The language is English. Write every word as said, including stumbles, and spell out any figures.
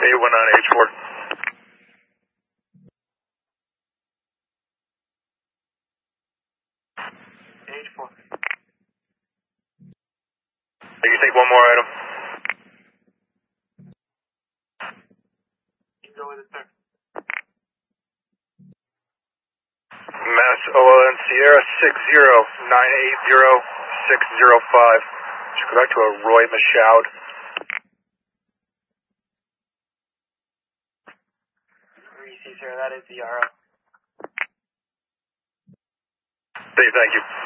eight one nine H four. H four. You can take one more item. You can go with it, sir. Mass O L N Sierra six zero nine eight zero six zero five. Should go back to a Roy Michaud. Receive, sir. That is the R O. Thank you.